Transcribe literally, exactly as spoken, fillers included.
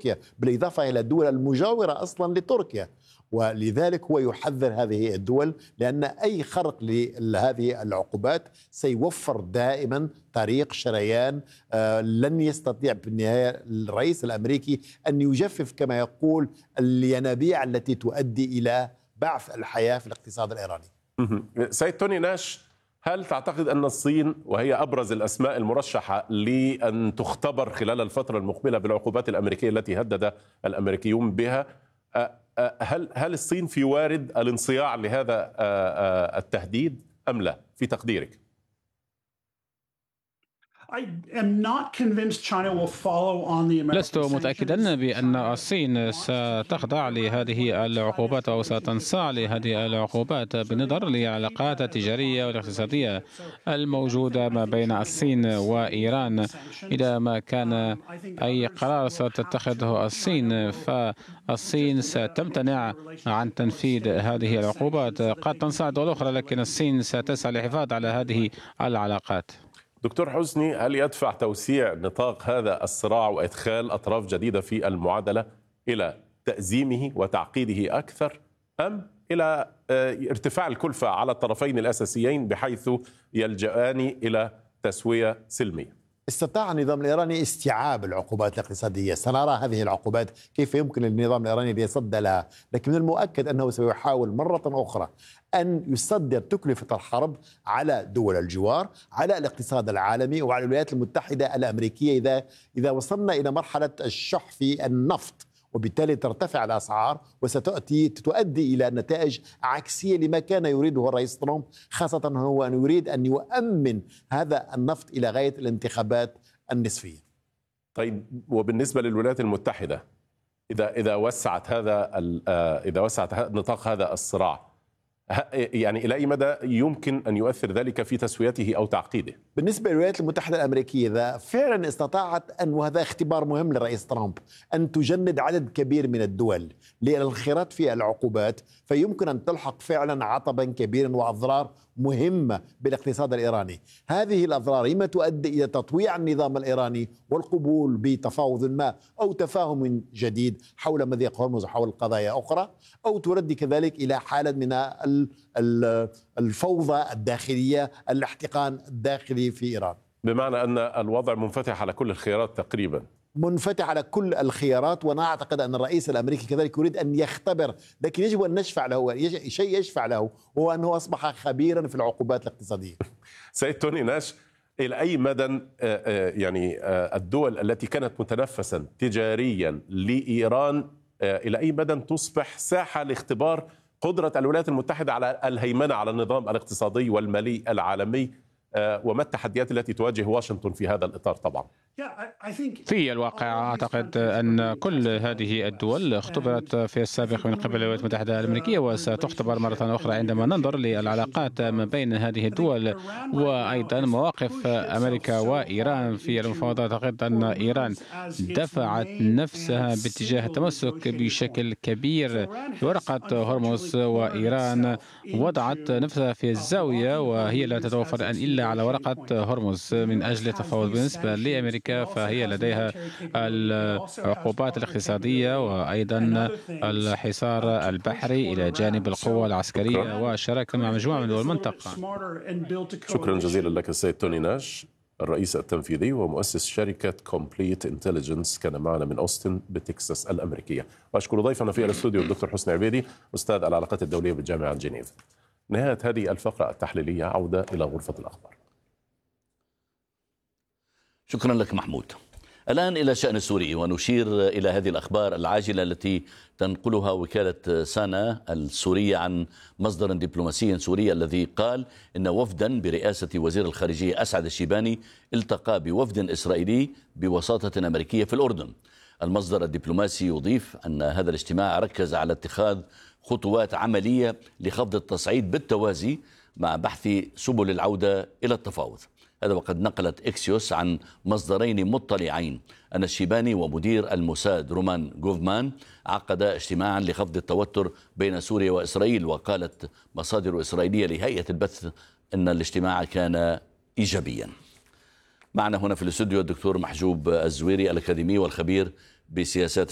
تركيا، بالإضافة إلى الدول المجاورة أصلا لتركيا. ولذلك هو يحذر هذه الدول، لأن أي خرق لهذه العقوبات سيوفر دائما طريق شريان. آه لن يستطيع في النهاية الرئيس الأمريكي أن يجفف كما يقول الينابيع التي تؤدي إلى بعث الحياة في الاقتصاد الإيراني. سيد توني ناش، هل تعتقد أن الصين وهي أبرز الأسماء المرشحة لأن تختبر خلال الفترة المقبلة بالعقوبات الأمريكية التي هدد الأمريكيون بها، هل هل الصين في وارد الانصياع لهذا التهديد أم لا في تقديرك؟ لست متأكدا بأن الصين ستخضع لهذه العقوبات أو ستنصاع لهذه العقوبات بالنظر للعلاقات التجارية والاقتصادية الموجودة ما بين الصين وإيران. إذا ما كان أي قرار ستتخذه الصين فالصين ستمتنع عن تنفيذ هذه العقوبات. قد تنصاع دول أخرى، لكن الصين ستسعى للحفاظ على هذه العلاقات. دكتور حسني، هل يدفع توسيع نطاق هذا الصراع وإدخال أطراف جديدة في المعادلة إلى تأزيمه وتعقيده أكثر، أم إلى ارتفاع الكلفة على الطرفين الأساسيين بحيث يلجأان إلى تسوية سلمية؟ استطاع النظام الإيراني استيعاب العقوبات الاقتصادية، سنرى هذه العقوبات كيف يمكن للنظام الإيراني أن يصد لها، لكن من المؤكد أنه سيحاول مرة أخرى أن يصدر تكلفة الحرب على دول الجوار، على الاقتصاد العالمي وعلى الولايات المتحدة الأمريكية إذا إذا وصلنا إلى مرحلة الشح في النفط، وبالتالي ترتفع الأسعار وستؤتي تؤدي إلى نتائج عكسية لما كان يريده الرئيس ترامب، خاصة هو أن يريد أن يؤمن هذا النفط إلى غاية الانتخابات النصفية. طيب، وبالنسبة للولايات المتحدة، إذا إذا وسعت هذا إذا وسعت نطاق هذا الصراع، يعني إلى أي مدى يمكن أن يؤثر ذلك في تسويته أو تعقيده؟ بالنسبة للولايات المتحدة الأمريكية، إذا فعلا استطاعت أن، وهذا اختبار مهم للرئيس ترامب، أن تجند عدد كبير من الدول للانخراط في العقوبات، فيمكن أن تلحق فعلا عطبا كبيرا وأضرار مهمة بالاقتصاد الإيراني. هذه الأضرار إما تؤدي إلى تطويع النظام الإيراني والقبول بتفاوض ما أو تفاهم جديد حول مضيق هرمز وحول قضايا أخرى، أو تؤدي كذلك إلى حالة من الفوضى الداخلية، الاحتقان الداخلي في إيران. بمعنى أن الوضع منفتح على كل الخيارات تقريبا. منفتح على كل الخيارات، وانا اعتقد ان الرئيس الامريكي كذلك يريد ان يختبر، لكن يجب ان نشفع له شيء يشفع له، هو انه اصبح خبيرا في العقوبات الاقتصاديه. سيد توني ناش، الى اي مدى يعني الدول التي كانت متنفسا تجاريا لايران الى اي مدى تصبح ساحه لاختبار قدره الولايات المتحده على الهيمنه على النظام الاقتصادي والمالي العالمي، وما التحديات التي تواجه واشنطن في هذا الإطار؟ طبعا في الواقع أعتقد أن كل هذه الدول اختبرت في السابق من قبل الولايات المتحدة الأمريكية، وستختبر مرة أخرى عندما ننظر للعلاقات ما بين هذه الدول وأيضا مواقف أمريكا وإيران في المفاوضات. أعتقد أن إيران دفعت نفسها باتجاه التمسك بشكل كبير بورقة هرمز، وإيران وضعت نفسها في الزاوية وهي لا تتوفر إلا على ورقة هرمز من أجل التفاوض. بالنسبة لأمريكا فهي لديها العقوبات الاقتصادية وأيضا الحصار البحري إلى جانب القوة العسكرية والشراكة مع مجموعة من دول المنطقة. شكرا جزيلا لك السيد توني ناش، الرئيس التنفيذي ومؤسس شركة كومبليت انتليجنس، كان معنا من أوستن بتكساس الأمريكية. وأشكر ضيفنا في الاستوديو الدكتور حسني عبيدي، أستاذ العلاقات الدولية بالجامعة جنيف. نهاية هذه الفقرة التحليلية، عودة إلى غرفة الأخبار. شكرا لك محمود. الآن إلى شأن سوري، ونشير إلى هذه الأخبار العاجلة التي تنقلها وكالة سانا السورية عن مصدر دبلوماسي سوري الذي قال إن وفدا برئاسة وزير الخارجية أسعد الشيباني التقى بوفد إسرائيلي بوساطة أمريكية في الأردن. المصدر الدبلوماسي يضيف أن هذا الاجتماع ركز على اتخاذ خطوات عملية لخفض التصعيد بالتوازي مع بحث سبل العودة إلى التفاوض. هذا وقد نقلت إكسيوس عن مصدرين مطلعين أن الشيباني ومدير الموساد رومان جوفمان عقد اجتماعا لخفض التوتر بين سوريا وإسرائيل. وقالت مصادر إسرائيلية لهيئة البث أن الاجتماع كان إيجابيا. معنا هنا في الاستوديو الدكتور محجوب الزويري الأكاديمي والخبير بسياسات